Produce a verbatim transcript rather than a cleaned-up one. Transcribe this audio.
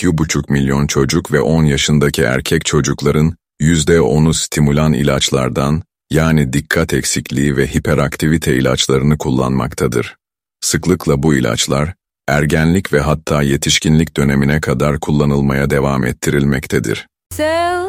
iki buçuk milyon çocuk ve on yaşındaki erkek çocukların yüzde onu stimulan ilaçlardan, yani dikkat eksikliği ve hiperaktivite ilaçlarını kullanmaktadır. Sıklıkla bu ilaçlar, ergenlik ve hatta yetişkinlik dönemine kadar kullanılmaya devam ettirilmektedir.